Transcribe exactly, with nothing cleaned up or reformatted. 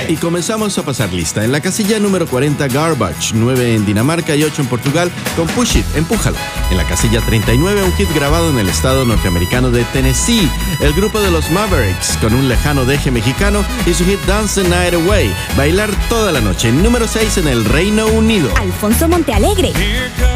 Y comenzamos a pasar lista. En la casilla número cuarenta, Garbage, nueve en Dinamarca y ocho en Portugal, con Push It, Empújalo. En la casilla treinta y nueve, un hit grabado en el estado norteamericano de Tennessee, el grupo de los Mavericks, con un lejano deje mexicano y su hit Dance the Night Away, Bailar toda la noche. Número seis en el Reino Unido. Alfonso Montealegre.